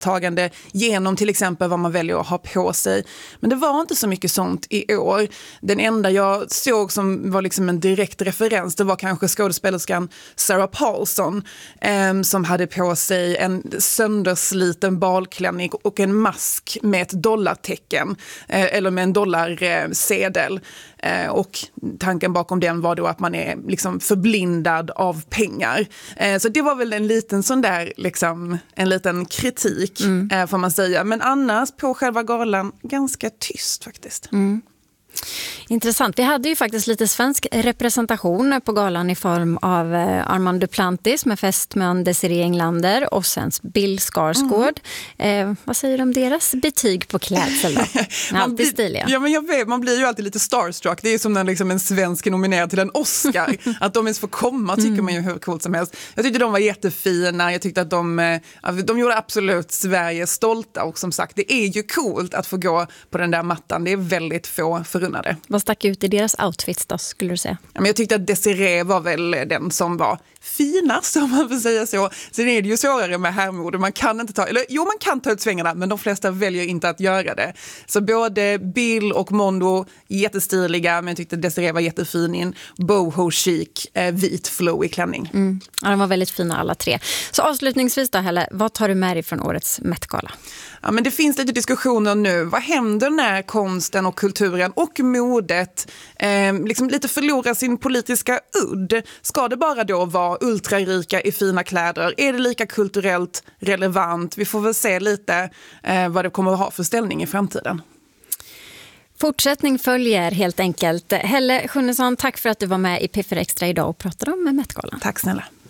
ställningstagande genom till exempel vad man väljer att ha på sig. Men det var inte så mycket sånt i år. Den enda jag såg som var liksom en direkt referens, det var kanske skådespelerskan Sarah Paulson som hade på sig en söndersliten balklänning och en mask med ett dollartecken eller med en dollarsedel. Och tanken bakom den var då att man är liksom förblindad av pengar. Så det var väl en liten sån där, liksom, en liten kritik får man säga. Men annars på själva galan ganska tyst faktiskt. Intressant. Vi hade ju faktiskt lite svensk representation på galan i form av Armand Duplantis med fästman Desiree Englander och sen Bill Skarsgård. Vad säger du om deras betyg på klädsel då? Alltid stiliga. Ja, men jag vet, man blir ju alltid lite starstruck. Det är ju som när liksom en svensk är nominerad till en Oscar. Att de ens får komma tycker man ju hur coolt som helst. Jag tyckte de var jättefina. Jag tyckte att de gjorde absolut Sverige stolta. Och som sagt, det är ju coolt att få gå på den där mattan. Det är väldigt få förunnade. Vad stack ut i deras outfits då, skulle du säga? Men jag tyckte att Desiree var väl den som var finast, om man får säga så. Sen är det ju svårare med härmode. Man kan ta ut svängarna, men de flesta väljer inte att göra det. Så både Bill och Mondo jättestiliga, men jag tyckte Desiree var jättefin i en boho chic vit flow i klänning. Ja, de var väldigt fina alla tre. Så avslutningsvis då, Helle, vad tar du med dig från årets Met-gala? Ja, men det finns lite diskussioner nu. Vad händer när konsten och kulturen och modet liksom lite förlorar sin politiska udd? Ska det bara då vara ultrarika i fina kläder? Är det lika kulturellt relevant? Vi får väl se lite vad det kommer att ha för ställning i framtiden. Fortsättning följer helt enkelt. Helle Schunnesson, tack för att du var med i Piffer Extra idag och pratade om Met-galan. Tack snälla.